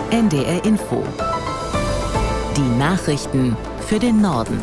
NDR Info. Die Nachrichten für den Norden.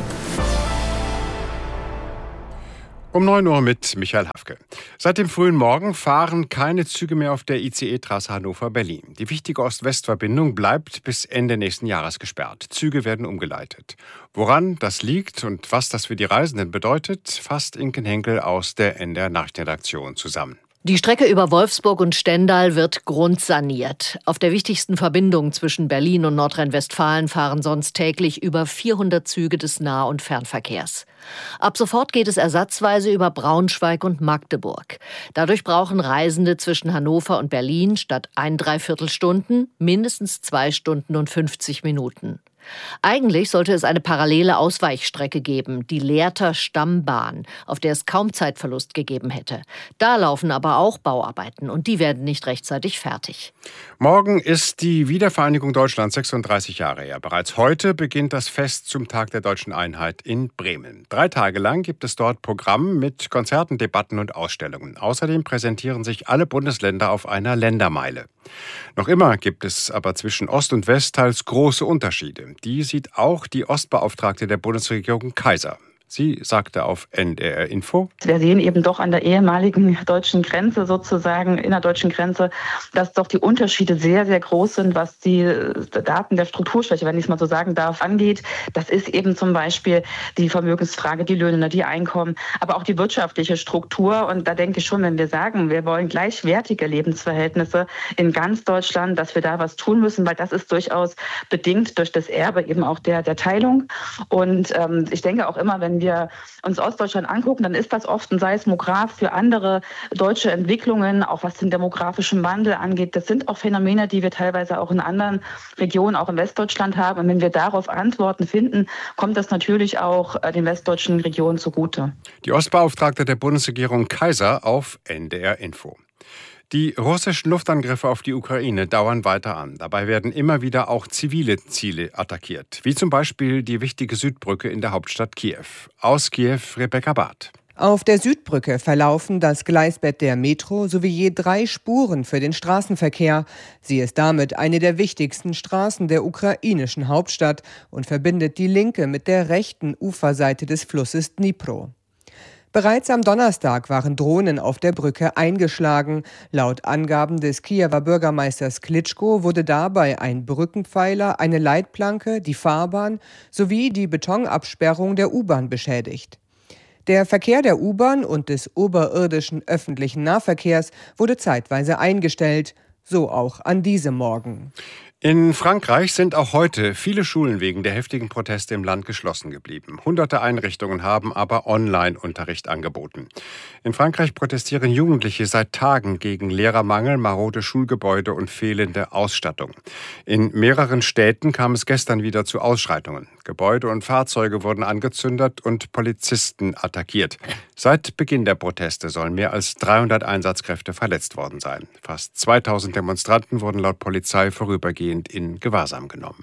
Um 9 Uhr mit Michael Hafke. Seit dem frühen Morgen fahren keine Züge mehr auf der ICE-Trasse Hannover-Berlin. Die wichtige Ost-West-Verbindung bleibt bis Ende nächsten Jahres gesperrt. Züge werden umgeleitet. Woran das liegt und was das für die Reisenden bedeutet, fasst Inken Henkel aus der NDR Nachrichtenredaktion zusammen. Die Strecke über Wolfsburg und Stendal wird grundsaniert. Auf der wichtigsten Verbindung zwischen Berlin und Nordrhein-Westfalen fahren sonst täglich über 400 Züge des Nah- und Fernverkehrs. Ab sofort geht es ersatzweise über Braunschweig und Magdeburg. Dadurch brauchen Reisende zwischen Hannover und Berlin statt 1,75 Stunden mindestens 2 Stunden und 50 Minuten. Eigentlich sollte es eine parallele Ausweichstrecke geben, die Lehrter Stammbahn, auf der es kaum Zeitverlust gegeben hätte. Da laufen aber auch Bauarbeiten und die werden nicht rechtzeitig fertig. Morgen ist die Wiedervereinigung Deutschlands 36 Jahre her. Bereits heute beginnt das Fest zum Tag der Deutschen Einheit in Bremen. 3 Tage lang gibt es dort Programm mit Konzerten, Debatten und Ausstellungen. Außerdem präsentieren sich alle Bundesländer auf einer Ländermeile. Noch immer gibt es aber zwischen Ost und West teils große Unterschiede. Die sieht auch die Ostbeauftragte der Bundesregierung Kaiser. Sie sagte auf NDR Info: Wir sehen eben doch an der ehemaligen deutschen Grenze, sozusagen innerdeutschen Grenze, dass doch die Unterschiede sehr, sehr groß sind, was die Daten der Strukturschwäche, wenn ich es mal so sagen darf, angeht. Das ist eben zum Beispiel die Vermögensfrage, die Löhne, die Einkommen, aber auch die wirtschaftliche Struktur. Und da denke ich schon, wenn wir sagen, wir wollen gleichwertige Lebensverhältnisse in ganz Deutschland, dass wir da was tun müssen, weil das ist durchaus bedingt durch das Erbe eben auch der Teilung. Und ich denke auch immer, wenn wir uns Ostdeutschland angucken, dann ist das oft ein Seismograph für andere deutsche Entwicklungen, auch was den demografischen Wandel angeht. Das sind auch Phänomene, die wir teilweise auch in anderen Regionen, auch in Westdeutschland haben. Und wenn wir darauf Antworten finden, kommt das natürlich auch den westdeutschen Regionen zugute. Die Ostbeauftragte der Bundesregierung Kaiser auf NDR Info. Die russischen Luftangriffe auf die Ukraine dauern weiter an. Dabei werden immer wieder auch zivile Ziele attackiert, wie zum Beispiel die wichtige Südbrücke in der Hauptstadt Kiew. Aus Kiew Rebecca Barth. Auf der Südbrücke verlaufen das Gleisbett der Metro sowie je 3 Spuren für den Straßenverkehr. Sie ist damit eine der wichtigsten Straßen der ukrainischen Hauptstadt und verbindet die linke mit der rechten Uferseite des Flusses Dnipro. Bereits am Donnerstag waren Drohnen auf der Brücke eingeschlagen. Laut Angaben des Kiewer Bürgermeisters Klitschko wurde dabei ein Brückenpfeiler, eine Leitplanke, die Fahrbahn sowie die Betonabsperrung der U-Bahn beschädigt. Der Verkehr der U-Bahn und des oberirdischen öffentlichen Nahverkehrs wurde zeitweise eingestellt, so auch an diesem Morgen. In Frankreich sind auch heute viele Schulen wegen der heftigen Proteste im Land geschlossen geblieben. Hunderte Einrichtungen haben aber Online-Unterricht angeboten. In Frankreich protestieren Jugendliche seit Tagen gegen Lehrermangel, marode Schulgebäude und fehlende Ausstattung. In mehreren Städten kam es gestern wieder zu Ausschreitungen. Gebäude und Fahrzeuge wurden angezündet und Polizisten attackiert. Seit Beginn der Proteste sollen mehr als 300 Einsatzkräfte verletzt worden sein. Fast 2000 Demonstranten wurden laut Polizei vorübergehend in Gewahrsam genommen.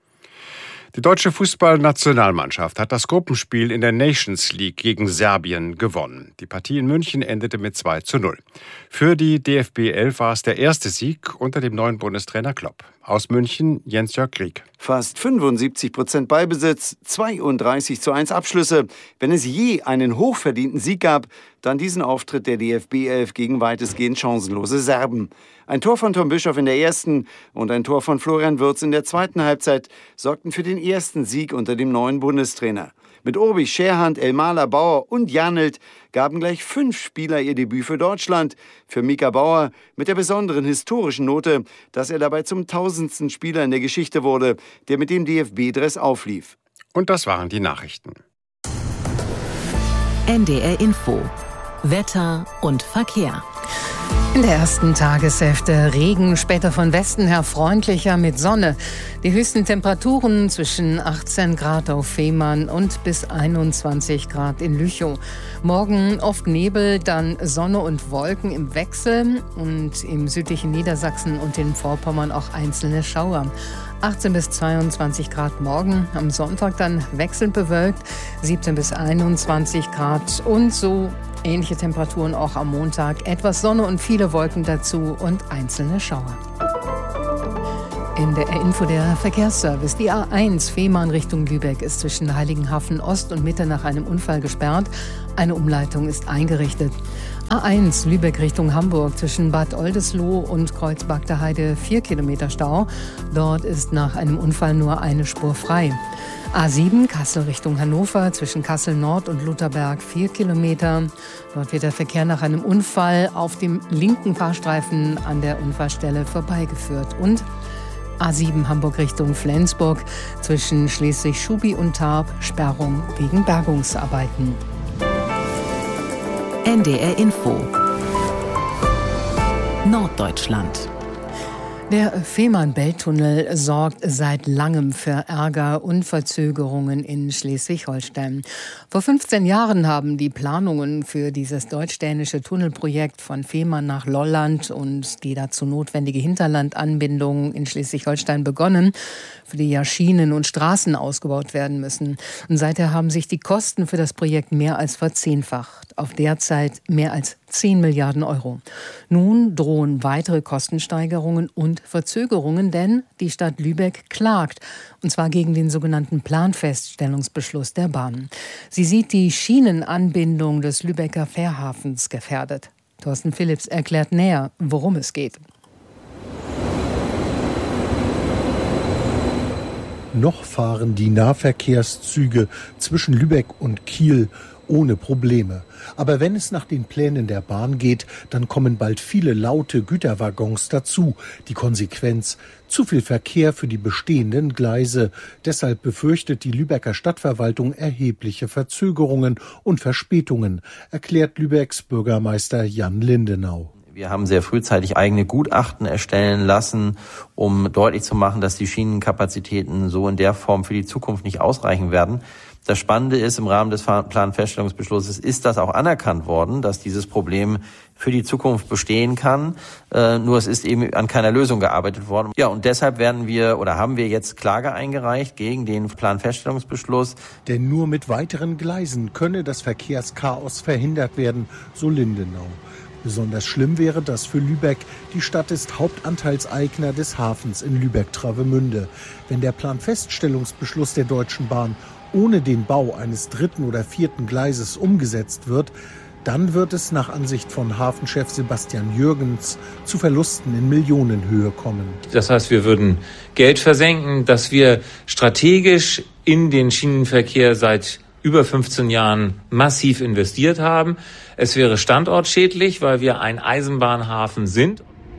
Die deutsche Fußballnationalmannschaft hat das Gruppenspiel in der Nations League gegen Serbien gewonnen. Die Partie in München endete mit 2:0. Für die DFB 11 war es der erste Sieg unter dem neuen Bundestrainer Klopp. Aus München Jens-Jörg Krieg. Fast 75% Ballbesitz, 32:1 Abschlüsse. Wenn es je einen hochverdienten Sieg gab, dann diesen Auftritt der DFB 11 gegen weitestgehend chancenlose Serben. Ein Tor von Tom Bischoff in der ersten und ein Tor von Florian Wirtz in der zweiten Halbzeit sorgten für den ersten Sieg unter dem neuen Bundestrainer. Mit Orbich, Scherhand, Elmaler, Bauer und Janelt gaben gleich 5 Spieler ihr Debüt für Deutschland. Für Mika Bauer mit der besonderen historischen Note, dass er dabei zum 1000. Spieler in der Geschichte wurde, der mit dem DFB-Dress auflief. Und das waren die Nachrichten. NDR Info. Wetter und Verkehr. In der ersten Tageshälfte Regen, später von Westen her freundlicher mit Sonne. Die höchsten Temperaturen zwischen 18 Grad auf Fehmarn und bis 21 Grad in Lüchow. Morgen oft Nebel, dann Sonne und Wolken im Wechsel und im südlichen Niedersachsen und in Vorpommern auch einzelne Schauer. 18 bis 22 Grad morgen, am Sonntag dann wechselnd bewölkt, 17 bis 21 Grad und so ähnliche Temperaturen auch am Montag. Etwas Sonne und viele Wolken dazu und einzelne Schauer. NDR Info, der Verkehrsservice. Die A1 Fehmarn Richtung Lübeck ist zwischen Heiligenhafen Ost und Mitte nach einem Unfall gesperrt. Eine Umleitung ist eingerichtet. A1 Lübeck Richtung Hamburg zwischen Bad Oldesloe und Kreuzberg der Heide 4 Kilometer Stau. Dort ist nach einem Unfall nur eine Spur frei. A7 Kassel Richtung Hannover zwischen Kassel Nord und Lutherberg 4 Kilometer. Dort wird der Verkehr nach einem Unfall auf dem linken Fahrstreifen an der Unfallstelle vorbeigeführt. Und A7 Hamburg Richtung Flensburg zwischen Schleswig-Schubi und Tarp Sperrung wegen Bergungsarbeiten. NDR Info Norddeutschland. Der Fehmarn-Belt-Tunnel sorgt seit langem für Ärger und Verzögerungen in Schleswig-Holstein. Vor 15 Jahren haben die Planungen für dieses deutsch-dänische Tunnelprojekt von Fehmarn nach Lolland und die dazu notwendige Hinterlandanbindung in Schleswig-Holstein begonnen, für die ja Schienen und Straßen ausgebaut werden müssen. Und seither haben sich die Kosten für das Projekt mehr als verzehnfacht, auf derzeit mehr als 10 Milliarden Euro. Nun drohen weitere Kostensteigerungen und Verzögerungen, denn die Stadt Lübeck klagt, und zwar gegen den sogenannten Planfeststellungsbeschluss der Bahn. Sie sieht die Schienenanbindung des Lübecker Fährhafens gefährdet. Thorsten Philipps erklärt näher, worum es geht. Noch fahren die Nahverkehrszüge zwischen Lübeck und Kiel ohne Probleme. Aber wenn es nach den Plänen der Bahn geht, dann kommen bald viele laute Güterwaggons dazu. Die Konsequenz: zu viel Verkehr für die bestehenden Gleise. Deshalb befürchtet die Lübecker Stadtverwaltung erhebliche Verzögerungen und Verspätungen, erklärt Lübecks Bürgermeister Jan Lindenau. Wir haben sehr frühzeitig eigene Gutachten erstellen lassen, um deutlich zu machen, dass die Schienenkapazitäten so in der Form für die Zukunft nicht ausreichen werden. Das Spannende ist, im Rahmen des Planfeststellungsbeschlusses ist das auch anerkannt worden, dass dieses Problem für die Zukunft bestehen kann. Nur es ist eben an keiner Lösung gearbeitet worden. Ja, und deshalb haben wir jetzt Klage eingereicht gegen den Planfeststellungsbeschluss. Denn nur mit weiteren Gleisen könne das Verkehrschaos verhindert werden, so Lindenau. Besonders schlimm wäre das für Lübeck. Die Stadt ist Hauptanteilseigner des Hafens in Lübeck-Travemünde. Wenn der Planfeststellungsbeschluss der Deutschen Bahn ohne den Bau eines 3. oder 4. Gleises umgesetzt wird, dann wird es nach Ansicht von Hafenchef Sebastian Jürgens zu Verlusten in Millionenhöhe kommen. Das heißt, wir würden Geld versenken, das wir strategisch in den Schienenverkehr seit über 15 Jahren massiv investiert haben. Es wäre standortschädlich, weil wir ein Eisenbahnhafen sind.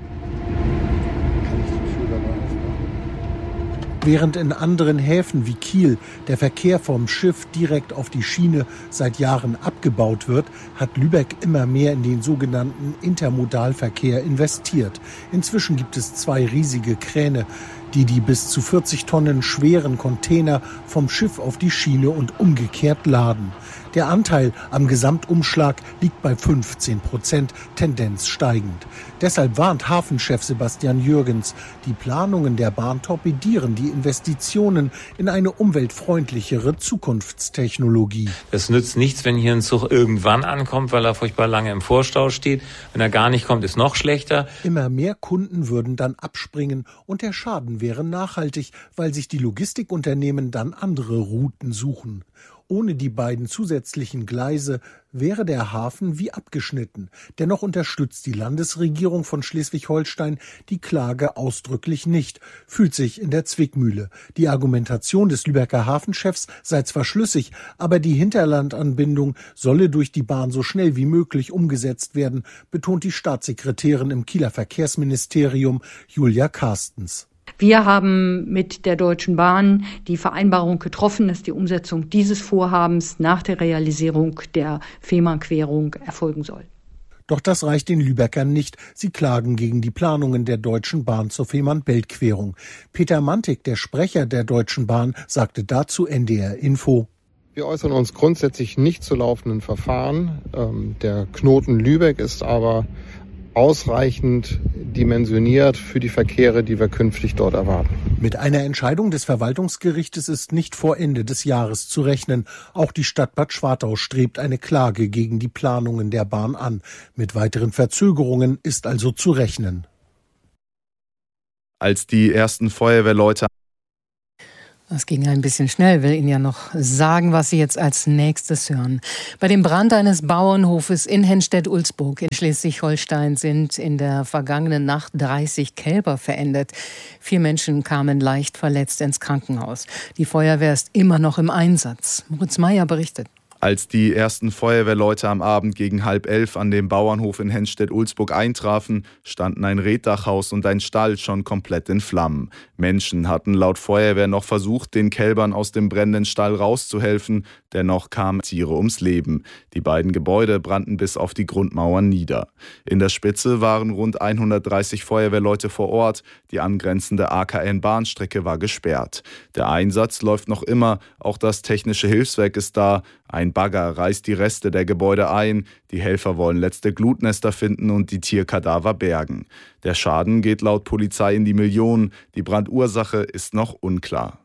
Während in anderen Häfen wie Kiel der Verkehr vom Schiff direkt auf die Schiene seit Jahren abgebaut wird, hat Lübeck immer mehr in den sogenannten Intermodalverkehr investiert. Inzwischen gibt es 2 riesige Kräne, die bis zu 40 Tonnen schweren Container vom Schiff auf die Schiene und umgekehrt laden. Der Anteil am Gesamtumschlag liegt bei 15%, Tendenz steigend. Deshalb warnt Hafenchef Sebastian Jürgens, die Planungen der Bahn torpedieren die Investitionen in eine umweltfreundlichere Zukunftstechnologie. Das nützt nichts, wenn hier ein Zug irgendwann ankommt, weil er furchtbar lange im Vorstau steht. Wenn er gar nicht kommt, ist noch schlechter. Immer mehr Kunden würden dann abspringen und der Schaden wäre nachhaltig, weil sich die Logistikunternehmen dann andere Routen suchen. Ohne die beiden zusätzlichen Gleise wäre der Hafen wie abgeschnitten. Dennoch unterstützt die Landesregierung von Schleswig-Holstein die Klage ausdrücklich nicht, fühlt sich in der Zwickmühle. Die Argumentation des Lübecker Hafenchefs sei zwar schlüssig, aber die Hinterlandanbindung solle durch die Bahn so schnell wie möglich umgesetzt werden, betont die Staatssekretärin im Kieler Verkehrsministerium Julia Carstens. Wir haben mit der Deutschen Bahn die Vereinbarung getroffen, dass die Umsetzung dieses Vorhabens nach der Realisierung der Fehmarnquerung erfolgen soll. Doch das reicht den Lübeckern nicht. Sie klagen gegen die Planungen der Deutschen Bahn zur Fehmarn-Belt-Querung. Peter Mantik, der Sprecher der Deutschen Bahn, sagte dazu NDR Info: Wir äußern uns grundsätzlich nicht zu laufenden Verfahren. Der Knoten Lübeck ist aber ausreichend dimensioniert für die Verkehre, die wir künftig dort erwarten. Mit einer Entscheidung des Verwaltungsgerichtes ist nicht vor Ende des Jahres zu rechnen. Auch die Stadt Bad Schwartau strebt eine Klage gegen die Planungen der Bahn an. Mit weiteren Verzögerungen ist also zu rechnen. Als die ersten Feuerwehrleute... Das ging ein bisschen schnell, will Ihnen ja noch sagen, was Sie jetzt als nächstes hören. Bei dem Brand eines Bauernhofes in Henstedt-Ulzburg in Schleswig-Holstein sind in der vergangenen Nacht 30 Kälber verendet. 4 Menschen kamen leicht verletzt ins Krankenhaus. Die Feuerwehr ist immer noch im Einsatz. Moritz Meyer berichtet. Als die ersten Feuerwehrleute am Abend gegen 10:30 an dem Bauernhof in Henstedt-Ulzburg eintrafen, standen ein Reetdachhaus und ein Stall schon komplett in Flammen. Menschen hatten laut Feuerwehr noch versucht, den Kälbern aus dem brennenden Stall rauszuhelfen. Dennoch kamen Tiere ums Leben. Die beiden Gebäude brannten bis auf die Grundmauern nieder. In der Spitze waren rund 130 Feuerwehrleute vor Ort. Die angrenzende AKN-Bahnstrecke war gesperrt. Der Einsatz läuft noch immer. Auch das technische Hilfswerk ist da. Ein Bagger reißt die Reste der Gebäude ein. Die Helfer wollen letzte Glutnester finden und die Tierkadaver bergen. Der Schaden geht laut Polizei in die Millionen. Die Brandursache ist noch unklar.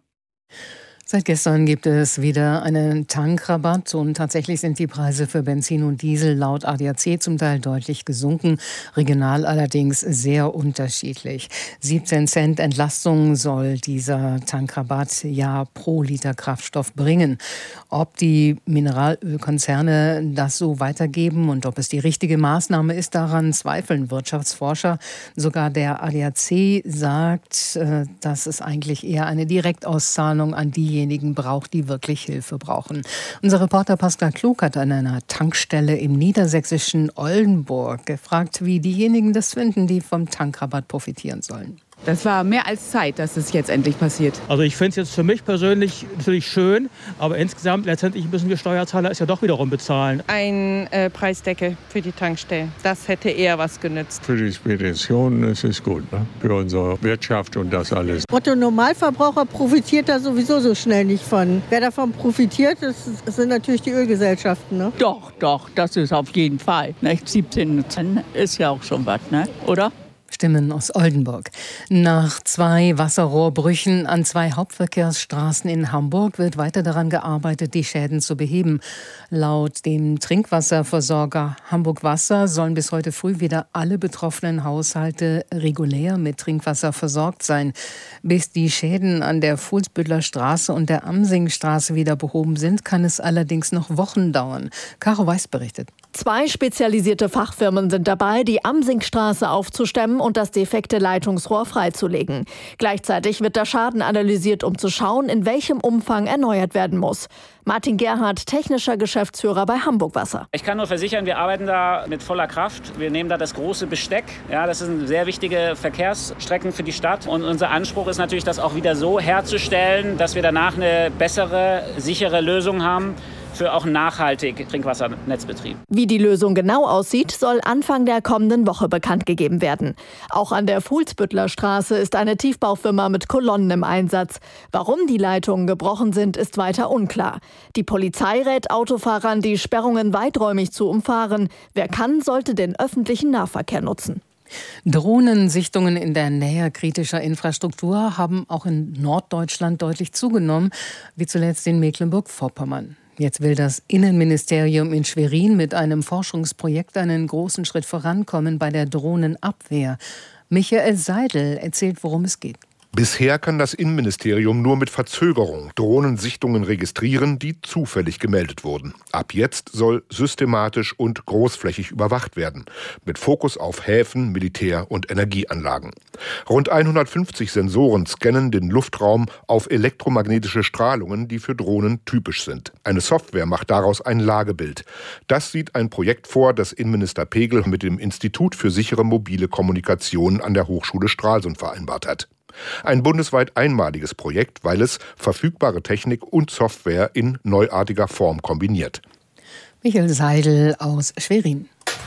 Seit gestern gibt es wieder einen Tankrabatt und tatsächlich sind die Preise für Benzin und Diesel laut ADAC zum Teil deutlich gesunken, regional allerdings sehr unterschiedlich. 17 Cent Entlastung soll dieser Tankrabatt ja pro Liter Kraftstoff bringen. Ob die Mineralölkonzerne das so weitergeben und ob es die richtige Maßnahme ist, daran zweifeln Wirtschaftsforscher. Sogar der ADAC sagt, dass es eigentlich eher eine Direktauszahlung an diejenigen braucht, die wirklich Hilfe brauchen. Unser Reporter Pascal Klug hat an einer Tankstelle im niedersächsischen Oldenburg gefragt, wie diejenigen das finden, die vom Tankrabatt profitieren sollen. Das war mehr als Zeit, dass es jetzt endlich passiert. Also ich finde es jetzt für mich persönlich natürlich schön, aber insgesamt letztendlich müssen wir Steuerzahler es ja doch wiederum bezahlen. Ein Preisdeckel für die Tankstellen, das hätte eher was genützt. Für die Spedition ist es gut, ne? Für unsere Wirtschaft und das alles. Otto Normalverbraucher profitiert da sowieso so schnell nicht von. Wer davon profitiert, das sind natürlich die Ölgesellschaften. Ne? Doch, das ist auf jeden Fall. 17 Cent ist ja auch schon was, ne? Oder? Stimmen aus Oldenburg. Nach 2 Wasserrohrbrüchen an 2 Hauptverkehrsstraßen in Hamburg wird weiter daran gearbeitet, die Schäden zu beheben. Laut dem Trinkwasserversorger Hamburg Wasser sollen bis heute früh wieder alle betroffenen Haushalte regulär mit Trinkwasser versorgt sein. Bis die Schäden an der Fuhlsbüttler Straße und der Amsingstraße wieder behoben sind, kann es allerdings noch Wochen dauern. Caro Weiß berichtet. 2 spezialisierte Fachfirmen sind dabei, die Amsingstraße aufzustemmen und das defekte Leitungsrohr freizulegen. Gleichzeitig wird der Schaden analysiert, um zu schauen, in welchem Umfang erneuert werden muss. Martin Gerhardt, technischer Geschäftsführer bei Hamburg Wasser. Ich kann nur versichern, wir arbeiten da mit voller Kraft. Wir nehmen da das große Besteck. Ja, das sind sehr wichtige Verkehrsstrecken für die Stadt. Und unser Anspruch ist natürlich, das auch wieder so herzustellen, dass wir danach eine bessere, sichere Lösung haben für auch nachhaltig Trinkwassernetzbetrieb. Wie die Lösung genau aussieht, soll Anfang der kommenden Woche bekannt gegeben werden. Auch an der Fuhlsbüttler Straße ist eine Tiefbaufirma mit Kolonnen im Einsatz. Warum die Leitungen gebrochen sind, ist weiter unklar. Die Polizei rät Autofahrern, die Sperrungen weiträumig zu umfahren. Wer kann, sollte den öffentlichen Nahverkehr nutzen. Drohnensichtungen in der Nähe kritischer Infrastruktur haben auch in Norddeutschland deutlich zugenommen, wie zuletzt in Mecklenburg-Vorpommern. Jetzt will das Innenministerium in Schwerin mit einem Forschungsprojekt einen großen Schritt vorankommen bei der Drohnenabwehr. Michael Seidel erzählt, worum es geht. Bisher kann das Innenministerium nur mit Verzögerung Drohnensichtungen registrieren, die zufällig gemeldet wurden. Ab jetzt soll systematisch und großflächig überwacht werden, mit Fokus auf Häfen, Militär- und Energieanlagen. Rund 150 Sensoren scannen den Luftraum auf elektromagnetische Strahlungen, die für Drohnen typisch sind. Eine Software macht daraus ein Lagebild. Das sieht ein Projekt vor, das Innenminister Pegel mit dem Institut für sichere mobile Kommunikation an der Hochschule Stralsund vereinbart hat. Ein bundesweit einmaliges Projekt, weil es verfügbare Technik und Software in neuartiger Form kombiniert. Michael Seidel aus Schwerin.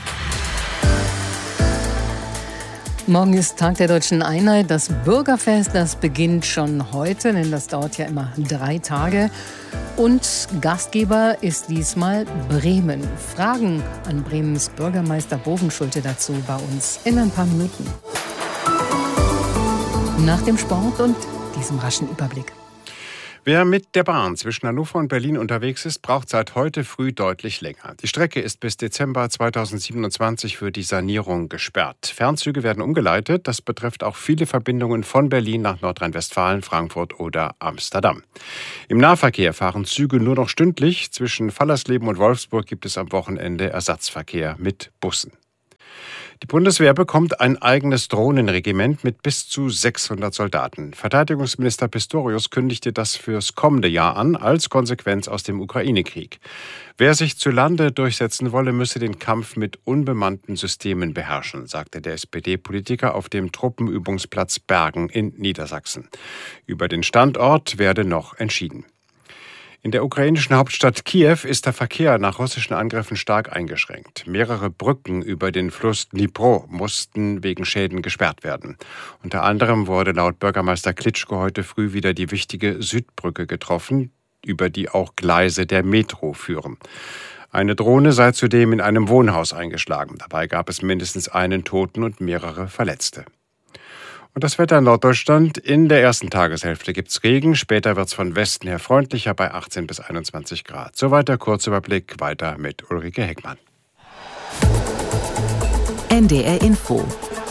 Morgen ist Tag der Deutschen Einheit. Das Bürgerfest, das beginnt schon heute, denn das dauert ja immer 3 Tage. Und Gastgeber ist diesmal Bremen. Fragen an Bremens Bürgermeister Bovenschulte dazu bei uns in ein paar Minuten. Nach dem Sport und diesem raschen Überblick. Wer mit der Bahn zwischen Hannover und Berlin unterwegs ist, braucht seit heute früh deutlich länger. Die Strecke ist bis Dezember 2027 für die Sanierung gesperrt. Fernzüge werden umgeleitet. Das betrifft auch viele Verbindungen von Berlin nach Nordrhein-Westfalen, Frankfurt oder Amsterdam. Im Nahverkehr fahren Züge nur noch stündlich. Zwischen Fallersleben und Wolfsburg gibt es am Wochenende Ersatzverkehr mit Bussen. Die Bundeswehr bekommt ein eigenes Drohnenregiment mit bis zu 600 Soldaten. Verteidigungsminister Pistorius kündigte das fürs kommende Jahr an, als Konsequenz aus dem Ukraine-Krieg. Wer sich zu Lande durchsetzen wolle, müsse den Kampf mit unbemannten Systemen beherrschen, sagte der SPD-Politiker auf dem Truppenübungsplatz Bergen in Niedersachsen. Über den Standort werde noch entschieden. In der ukrainischen Hauptstadt Kiew ist der Verkehr nach russischen Angriffen stark eingeschränkt. Mehrere Brücken über den Fluss Dnipro mussten wegen Schäden gesperrt werden. Unter anderem wurde laut Bürgermeister Klitschko heute früh wieder die wichtige Südbrücke getroffen, über die auch Gleise der Metro führen. Eine Drohne sei zudem in einem Wohnhaus eingeschlagen. Dabei gab es mindestens einen Toten und mehrere Verletzte. Und das Wetter in Norddeutschland: in der ersten Tageshälfte gibt es Regen, später wird es von Westen her freundlicher bei 18 bis 21 Grad. Soweit der Kurzüberblick, weiter mit Ulrike Heckmann. NDR Info.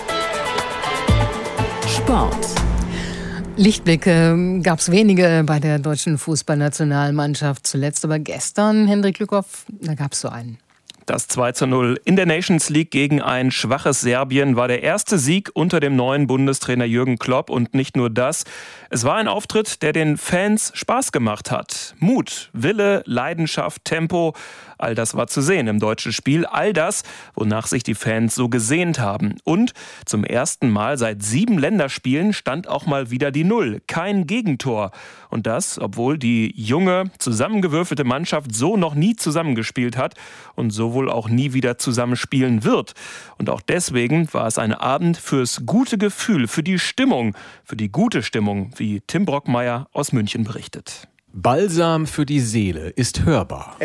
Sport. Lichtblicke gab es wenige bei der deutschen Fußballnationalmannschaft zuletzt, aber gestern, Hendrik Lückhoff, da gab es so einen. Das 2:0 in der Nations League gegen ein schwaches Serbien war der erste Sieg unter dem neuen Bundestrainer Jürgen Klopp. Und nicht nur das, es war ein Auftritt, der den Fans Spaß gemacht hat. Mut, Wille, Leidenschaft, Tempo, all das war zu sehen im deutschen Spiel. All das, wonach sich die Fans so gesehnt haben. Und zum ersten Mal seit 7 Länderspielen stand auch mal wieder die Null. Kein Gegentor. Und das, obwohl die junge, zusammengewürfelte Mannschaft so noch nie zusammengespielt hat und so wohl auch nie wieder zusammenspielen wird. Und auch deswegen war es ein Abend fürs gute Gefühl, für die Stimmung, für die gute Stimmung, wie Tim Brockmeier aus München berichtet. Balsam für die Seele ist hörbar.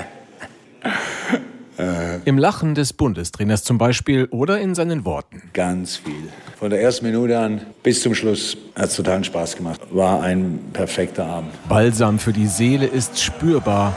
Im Lachen des Bundestrainers zum Beispiel oder in seinen Worten. Ganz viel. Von der ersten Minute an bis zum Schluss hat es totalen Spaß gemacht. War ein perfekter Abend. Balsam für die Seele ist spürbar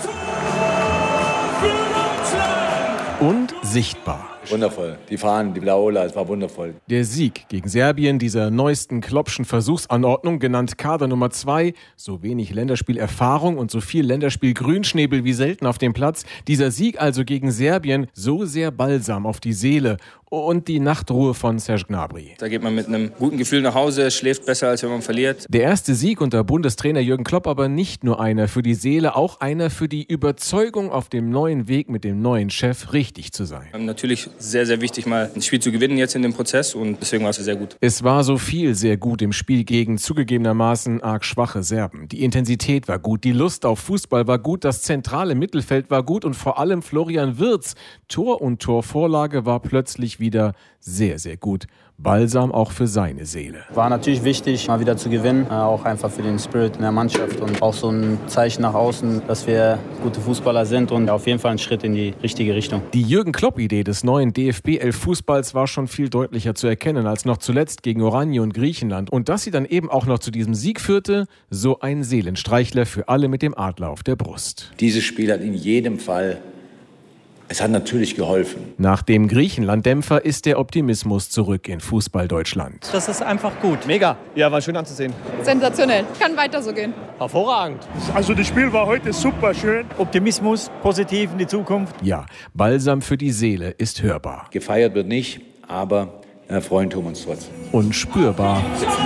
und sichtbar. Wundervoll. Die Fahnen, die Laola, es war wundervoll. Der Sieg gegen Serbien, dieser neuesten Kloppschen Versuchsanordnung, genannt Kader Nummer 2, so wenig Länderspielerfahrung und so viel Länderspiel-Grünschnäbel wie selten auf dem Platz. Dieser Sieg also gegen Serbien, so sehr Balsam auf die Seele und die Nachtruhe von Serge Gnabry. Da geht man mit einem guten Gefühl nach Hause, schläft besser, als wenn man verliert. Der erste Sieg unter Bundestrainer Jürgen Klopp, aber nicht nur einer für die Seele, auch einer für die Überzeugung, auf dem neuen Weg mit dem neuen Chef richtig zu sein. Natürlich sehr, sehr wichtig, mal ein Spiel zu gewinnen jetzt in dem Prozess, und deswegen war es sehr gut. Es war so viel sehr gut im Spiel gegen zugegebenermaßen arg schwache Serben. Die Intensität war gut, die Lust auf Fußball war gut, das zentrale Mittelfeld war gut und vor allem Florian Wirtz. Tor und Torvorlage war plötzlich wieder sehr, sehr gut. Balsam auch für seine Seele. War natürlich wichtig, mal wieder zu gewinnen, auch einfach für den Spirit in der Mannschaft und auch so ein Zeichen nach außen, dass wir gute Fußballer sind und auf jeden Fall ein Schritt in die richtige Richtung. Die Jürgen-Klopp-Idee des neuen DFB-11-Fußballs war schon viel deutlicher zu erkennen als noch zuletzt gegen Oranje und Griechenland. Und dass sie dann eben auch noch zu diesem Sieg führte, so ein Seelenstreichler für alle mit dem Adler auf der Brust. Dieses Spiel hat in jedem Fall, es hat natürlich geholfen. Nach dem Griechenland-Dämpfer ist der Optimismus zurück in Fußball-Deutschland. Das ist einfach gut. Mega. Ja, war schön anzusehen. Sensationell. Kann weiter so gehen. Hervorragend. Also das Spiel war heute super schön. Optimismus, positiv in die Zukunft. Ja, Balsam für die Seele ist hörbar. Gefeiert wird nicht, aber freuen tun wir uns trotzdem. Und spürbar.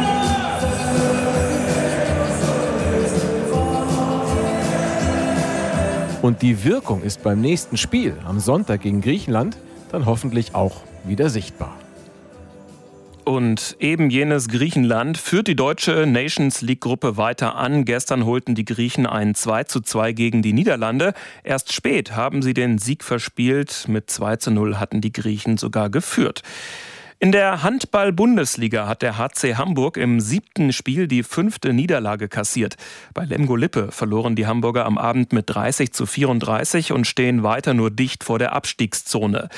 Und die Wirkung ist beim nächsten Spiel am Sonntag gegen Griechenland dann hoffentlich auch wieder sichtbar. Und eben jenes Griechenland führt die deutsche Nations-League-Gruppe weiter an. Gestern holten die Griechen ein 2:2 gegen die Niederlande. Erst spät haben sie den Sieg verspielt. Mit 2:0 hatten die Griechen sogar geführt. In der Handball-Bundesliga hat der HC Hamburg im 7. Spiel die 5. Niederlage kassiert. Bei Lemgo Lippe verloren die Hamburger am Abend mit 30:34 und stehen weiter nur dicht vor der Abstiegszone.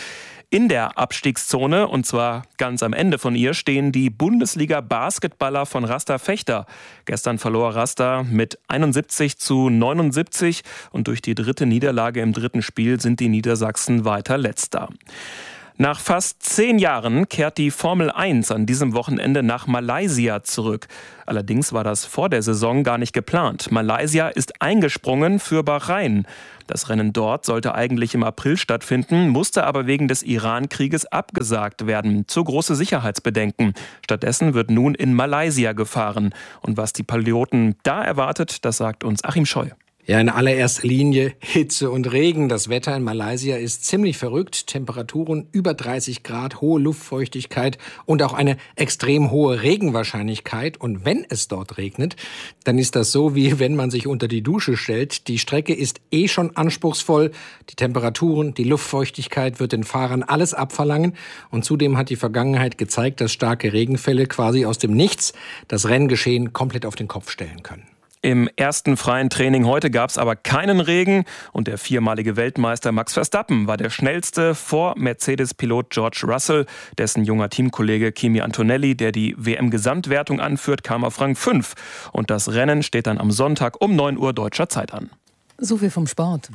In der Abstiegszone, und zwar ganz am Ende von ihr, stehen die Bundesliga-Basketballer von Rasta Vechta. Gestern verlor Rasta mit 71:79 und durch die dritte Niederlage im dritten Spiel sind die Niedersachsen weiter Letzter. Nach fast 10 Jahren kehrt die Formel 1 an diesem Wochenende nach Malaysia zurück. Allerdings war das vor der Saison gar nicht geplant. Malaysia ist eingesprungen für Bahrain. Das Rennen dort sollte eigentlich im April stattfinden, musste aber wegen des Iran-Krieges abgesagt werden. Zu große Sicherheitsbedenken. Stattdessen wird nun in Malaysia gefahren. Und was die Piloten da erwartet, das sagt uns Achim Scheu. Ja, in allererster Linie Hitze und Regen. Das Wetter in Malaysia ist ziemlich verrückt. Temperaturen über 30 Grad, hohe Luftfeuchtigkeit und auch eine extrem hohe Regenwahrscheinlichkeit. Und wenn es dort regnet, dann ist das so, wie wenn man sich unter die Dusche stellt. Die Strecke ist schon anspruchsvoll. Die Temperaturen, die Luftfeuchtigkeit wird den Fahrern alles abverlangen. Und zudem hat die Vergangenheit gezeigt, dass starke Regenfälle quasi aus dem Nichts das Renngeschehen komplett auf den Kopf stellen können. Im ersten freien Training heute gab es aber keinen Regen und der viermalige Weltmeister Max Verstappen war der schnellste vor Mercedes-Pilot George Russell. Dessen junger Teamkollege Kimi Antonelli, der die WM-Gesamtwertung anführt, kam auf Rang 5. Und das Rennen steht dann am Sonntag um 9 Uhr deutscher Zeit an. So viel vom Sport.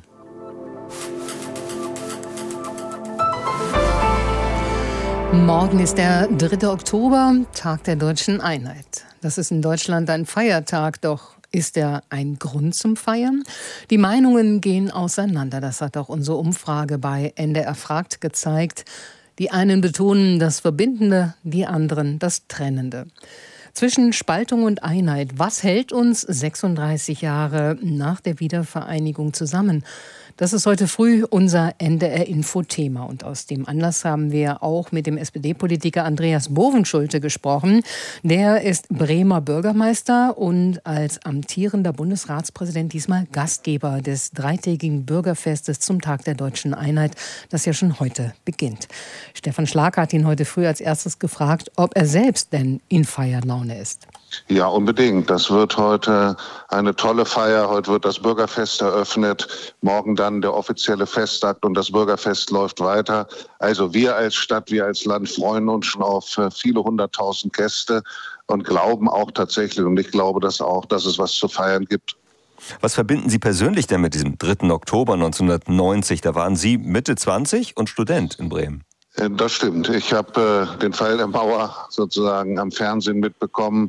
Morgen ist der 3. Oktober, Tag der Deutschen Einheit. Das ist in Deutschland ein Feiertag, doch ist er ein Grund zum Feiern? Die Meinungen gehen auseinander. Das hat auch unsere Umfrage bei NDR fragt gezeigt. Die einen betonen das Verbindende, die anderen das Trennende. Zwischen Spaltung und Einheit, was hält uns 36 Jahre nach der Wiedervereinigung zusammen? Das ist heute früh unser NDR-Info-Thema. Und aus dem Anlass haben wir auch mit dem SPD-Politiker Andreas Bovenschulte gesprochen. Der ist Bremer Bürgermeister und als amtierender Bundesratspräsident diesmal Gastgeber des dreitägigen Bürgerfestes zum Tag der Deutschen Einheit, das ja schon heute beginnt. Stefan Schlag hat ihn heute früh als erstes gefragt, ob er selbst denn in Feierlaune ist. Ja, unbedingt. Das wird heute eine tolle Feier. Heute wird das Bürgerfest eröffnet. Morgen dann der offizielle Festakt und das Bürgerfest läuft weiter. Also wir als Stadt, wir als Land freuen uns schon auf viele 100.000 Gäste und glauben auch tatsächlich, und ich glaube das auch, dass es was zu feiern gibt. Was verbinden Sie persönlich denn mit diesem 3. Oktober 1990? Da waren Sie Mitte 20 und Student in Bremen. Das stimmt. Ich habe den Fall der Mauer sozusagen am Fernsehen mitbekommen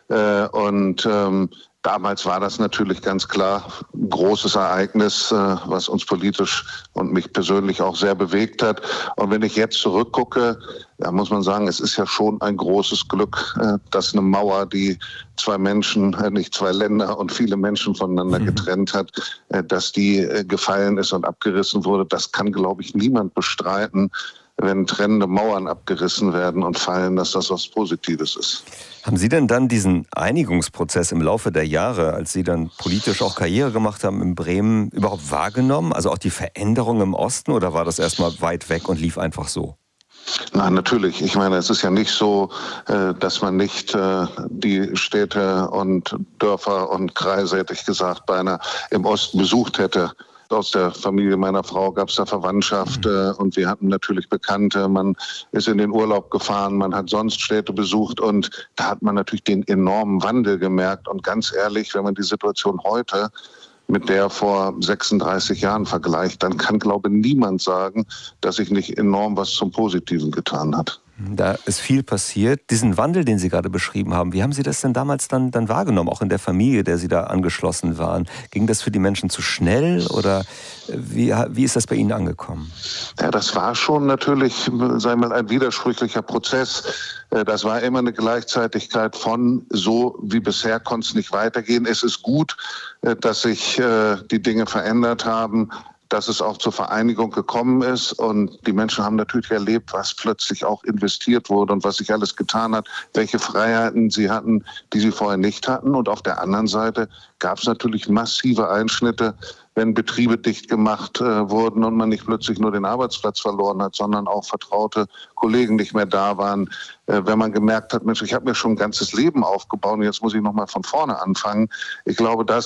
und damals war das natürlich ganz klar ein großes Ereignis, was uns politisch und mich persönlich auch sehr bewegt hat. Und wenn ich jetzt zurückgucke, da muss man sagen, es ist ja schon ein großes Glück, dass eine Mauer, die zwei Menschen, nicht zwei Länder und viele Menschen voneinander getrennt hat, dass die gefallen ist und abgerissen wurde. Das kann, glaube ich, niemand bestreiten. Wenn trennende Mauern abgerissen werden und fallen, dass das was Positives ist. Haben Sie denn dann diesen Einigungsprozess im Laufe der Jahre, als Sie dann politisch auch Karriere gemacht haben in Bremen, überhaupt wahrgenommen? Also auch die Veränderung im Osten, oder war das erstmal weit weg und lief einfach so? Nein, natürlich. Ich meine, es ist ja nicht so, dass man nicht die Städte und Dörfer und Kreise, hätte ich gesagt, beinahe im Osten besucht hätte. Aus der Familie meiner Frau gab es da Verwandtschaft und wir hatten natürlich Bekannte. Man ist in den Urlaub gefahren, man hat sonst Städte besucht und da hat man natürlich den enormen Wandel gemerkt. Und ganz ehrlich, wenn man die Situation heute mit der vor 36 Jahren vergleicht, dann kann, glaube ich, niemand sagen, dass sich nicht enorm was zum Positiven getan hat. Da ist viel passiert. Diesen Wandel, den Sie gerade beschrieben haben, wie haben Sie das denn damals dann wahrgenommen, auch in der Familie, der Sie da angeschlossen waren? Ging das für die Menschen zu schnell oder wie ist das bei Ihnen angekommen? Ja, das war schon natürlich, sagen wir mal, ein widersprüchlicher Prozess. Das war immer eine Gleichzeitigkeit von so wie bisher konnte es nicht weitergehen. Es ist gut, dass sich die Dinge verändert haben, dass es auch zur Vereinigung gekommen ist und die Menschen haben natürlich erlebt, was plötzlich auch investiert wurde und was sich alles getan hat, welche Freiheiten sie hatten, die sie vorher nicht hatten. Und auf der anderen Seite gab es natürlich massive Einschnitte, wenn Betriebe dicht gemacht wurden und man nicht plötzlich nur den Arbeitsplatz verloren hat, sondern auch vertraute Kollegen nicht mehr da waren. Wenn man gemerkt hat, Mensch, ich habe mir schon ein ganzes Leben aufgebaut und jetzt muss ich nochmal von vorne anfangen. Ich glaube, das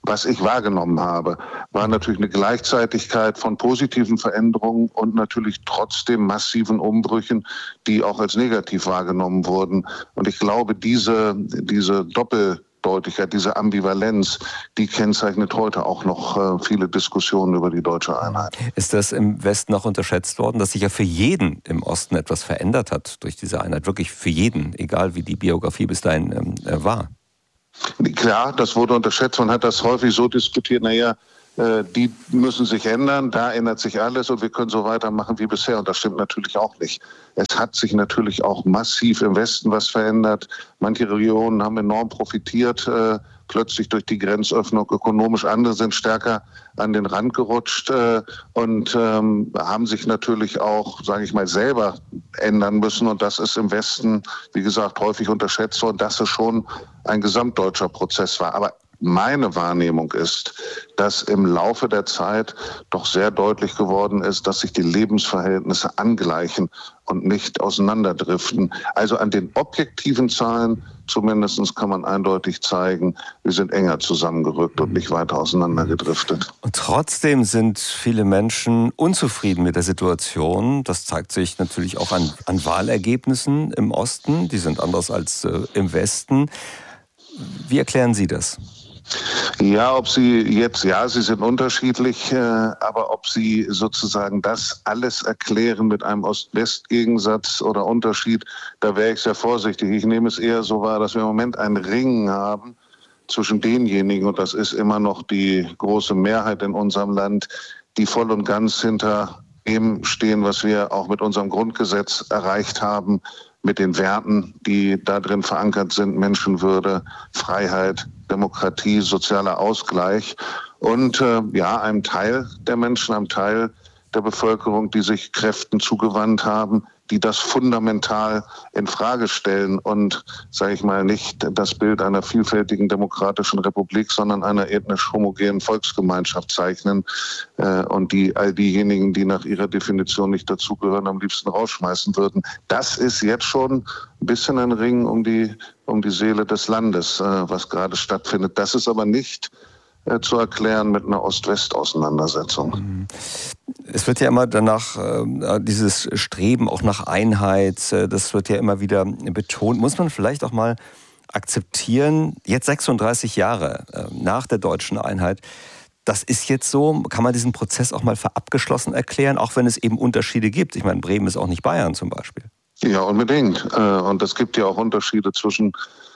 Was ich wahrgenommen habe, war natürlich eine Gleichzeitigkeit von positiven Veränderungen und natürlich trotzdem massiven Umbrüchen, die auch als negativ wahrgenommen wurden. Und ich glaube, diese Doppeldeutigkeit, diese Ambivalenz, die kennzeichnet heute auch noch viele Diskussionen über die deutsche Einheit. Ist das im Westen auch unterschätzt worden, dass sich ja für jeden im Osten etwas verändert hat durch diese Einheit? Wirklich für jeden, egal wie die Biografie bis dahin war? Klar, das wurde unterschätzt. Man hat das häufig so diskutiert, die müssen sich ändern, da ändert sich alles und wir können so weitermachen wie bisher. Und das stimmt natürlich auch nicht. Es hat sich natürlich auch massiv im Westen was verändert. Manche Regionen haben enorm profitiert, plötzlich durch die Grenzöffnung ökonomisch. Andere sind stärker an den Rand gerutscht und haben sich natürlich auch, sage ich mal, selber ändern müssen. Und das ist im Westen, wie gesagt, häufig unterschätzt worden, dass es schon ein gesamtdeutscher Prozess war. Aber meine Wahrnehmung ist, dass im Laufe der Zeit doch sehr deutlich geworden ist, dass sich die Lebensverhältnisse angleichen und nicht auseinanderdriften. Also an den objektiven Zahlen zumindest kann man eindeutig zeigen, wir sind enger zusammengerückt und nicht weiter auseinandergedriftet. Und trotzdem sind viele Menschen unzufrieden mit der Situation. Das zeigt sich natürlich auch an Wahlergebnissen im Osten. Die sind anders als im Westen. Wie erklären Sie das? Ja, sie sind unterschiedlich, aber ob Sie sozusagen das alles erklären mit einem Ost-West-Gegensatz oder Unterschied, da wäre ich sehr vorsichtig. Ich nehme es eher so wahr, dass wir im Moment ein Ringen haben zwischen denjenigen, und das ist immer noch die große Mehrheit in unserem Land, die voll und ganz hinter dem stehen, was wir auch mit unserem Grundgesetz erreicht haben, mit den Werten, die da drin verankert sind: Menschenwürde, Freiheit, Demokratie, sozialer Ausgleich. Und einem Teil der Menschen, einem Teil der Bevölkerung, die sich Kräften zugewandt haben, die das fundamental in Frage stellen und, sage ich mal, nicht das Bild einer vielfältigen demokratischen Republik, sondern einer ethnisch homogenen Volksgemeinschaft zeichnen und die all diejenigen, die nach ihrer Definition nicht dazugehören, am liebsten rausschmeißen würden. Das ist jetzt schon ein bisschen ein Ring um die Seele des Landes, was gerade stattfindet. Das ist aber nicht zu erklären mit einer Ost-West-Auseinandersetzung. Es wird ja immer danach, dieses Streben auch nach Einheit, das wird ja immer wieder betont. Muss man vielleicht auch mal akzeptieren, jetzt 36 Jahre nach der deutschen Einheit, das ist jetzt so, kann man diesen Prozess auch mal für abgeschlossen erklären, auch wenn es eben Unterschiede gibt. Ich meine, Bremen ist auch nicht Bayern zum Beispiel. Ja, unbedingt. Und es gibt ja auch Unterschiede zwischen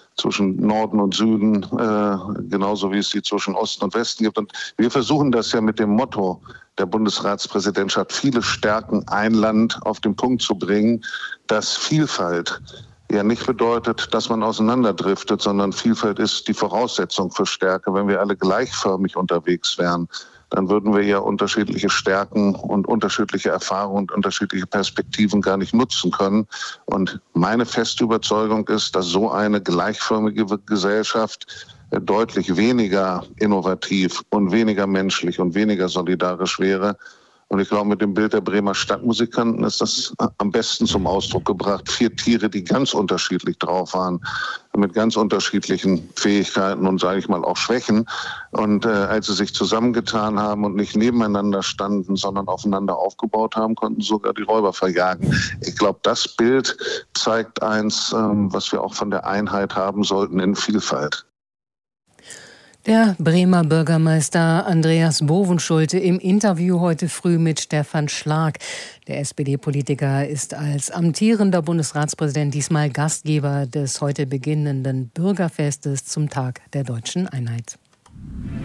Norden und Süden, genauso wie es die zwischen Osten und Westen gibt. Und wir versuchen das ja mit dem Motto der Bundesratspräsidentschaft, viele Stärken, ein Land auf den Punkt zu bringen, dass Vielfalt ja nicht bedeutet, dass man auseinanderdriftet, sondern Vielfalt ist die Voraussetzung für Stärke. Wenn wir alle gleichförmig unterwegs wären, dann würden wir ja unterschiedliche Stärken und unterschiedliche Erfahrungen und unterschiedliche Perspektiven gar nicht nutzen können. Und meine feste Überzeugung ist, dass so eine gleichförmige Gesellschaft deutlich weniger innovativ und weniger menschlich und weniger solidarisch wäre. Und ich glaube, mit dem Bild der Bremer Stadtmusikanten ist das am besten zum Ausdruck gebracht. 4 Tiere, die ganz unterschiedlich drauf waren, mit ganz unterschiedlichen Fähigkeiten und, sage ich mal, auch Schwächen. Und als sie sich zusammengetan haben und nicht nebeneinander standen, sondern aufeinander aufgebaut haben, konnten sogar die Räuber verjagen. Ich glaube, das Bild zeigt eins, was wir auch von der Einheit haben sollten, in Vielfalt. Der Bremer Bürgermeister Andreas Bovenschulte im Interview heute früh mit Stefan Schlag. Der SPD-Politiker ist als amtierender Bundesratspräsident diesmal Gastgeber des heute beginnenden Bürgerfestes zum Tag der deutschen Einheit.